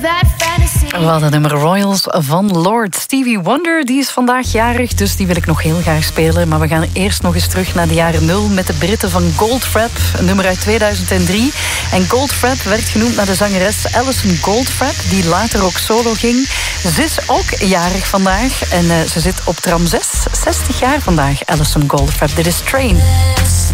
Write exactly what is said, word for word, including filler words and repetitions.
We hadden nummer Royals van Lord. Stevie Wonder, die is vandaag jarig, dus die wil ik nog heel graag spelen. Maar we gaan eerst nog eens terug naar de jaren nul met de Britten van Goldfrapp. Een nummer uit tweeduizend drie. En Goldfrapp werd genoemd naar de zangeres Alison Goldfrapp, die later ook solo ging. Ze is ook jarig vandaag en uh, ze zit op tram zes. zestig jaar vandaag, Alison Goldfrapp. Dit is Train.